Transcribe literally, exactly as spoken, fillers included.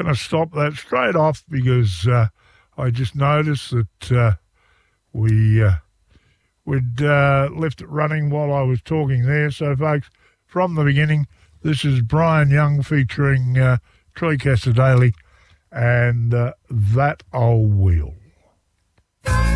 going to stop that straight off because uh, I just noticed that uh, we, uh, we'd uh, left it running while I was talking there. So, folks, from the beginning, this is Brian Young featuring uh, Troy Cassar Daley and uh, That Old Wheel.